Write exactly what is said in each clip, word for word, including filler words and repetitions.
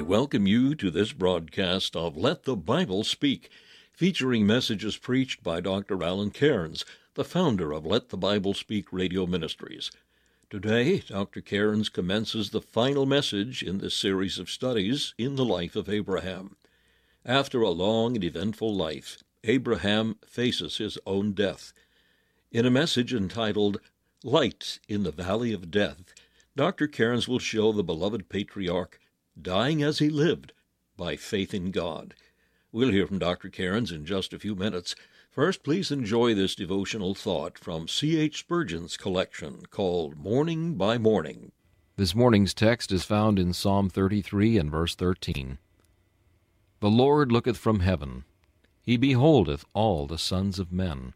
welcome you to this broadcast of Let the Bible Speak, featuring messages preached by Doctor Alan Cairns, the founder of Let the Bible Speak Radio Ministries. Today, Doctor Cairns commences the final message in this series of studies in the life of Abraham. After a long and eventful life, Abraham faces his own death. In a message entitled Light in the Valley of Death, Doctor Cairns will show the beloved patriarch dying as he lived by faith in God. We'll hear from Doctor Cairns in just a few minutes. First, please enjoy this devotional thought from C H Spurgeon's collection called Morning by Morning. This morning's text is found in Psalm thirty-three and verse thirteen. The Lord looketh from heaven, he beholdeth all the sons of men.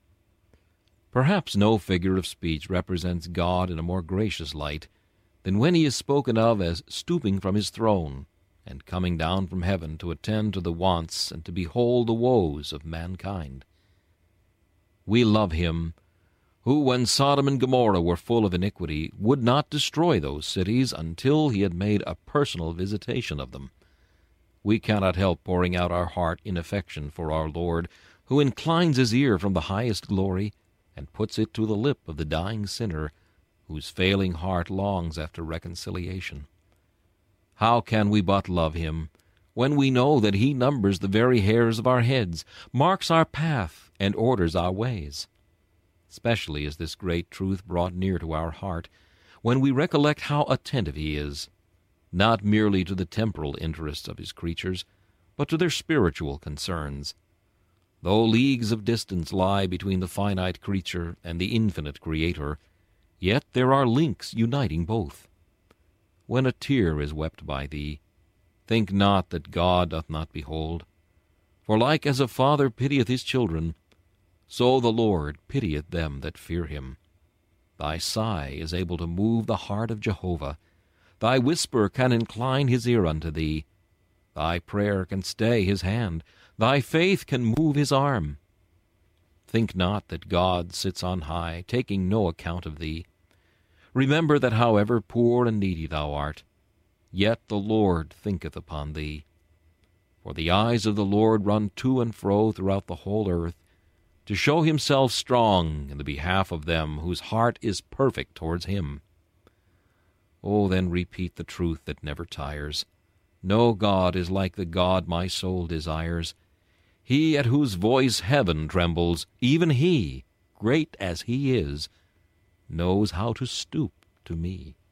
Perhaps no figure of speech represents God in a more gracious light than when he is spoken of as stooping from his throne and coming down from heaven to attend to the wants and to behold the woes of mankind. We love him who, when Sodom and Gomorrah were full of iniquity, would not destroy those cities until he had made a personal visitation of them. We cannot help pouring out our heart in affection for our Lord, who inclines his ear from the highest glory and puts it to the lip of the dying sinner, whose failing heart longs after reconciliation. How can we but love him when we know that he numbers the very hairs of our heads, marks our path, and orders our ways? Especially is this great truth brought near to our heart when we recollect how attentive he is, not merely to the temporal interests of his creatures, but to their spiritual concerns. Though leagues of distance lie between the finite creature and the infinite Creator, yet there are links uniting both. When a tear is wept by thee, think not that God doth not behold. For like as a father pitieth his children, so the Lord pitieth them that fear him. Thy sigh is able to move the heart of Jehovah. Thy whisper can incline his ear unto thee. Thy prayer can stay his hand. Thy faith can move his arm. Think not that God sits on high, taking no account of thee. Remember that however poor and needy thou art, yet the Lord thinketh upon thee. For the eyes of the Lord run to and fro throughout the whole earth, to show himself strong in the behalf of them whose heart is perfect towards him. Oh, then repeat the truth that never tires. No God is like the God my soul desires. He at whose voice heaven trembles, even he, great as he is, knows how to stoop to me.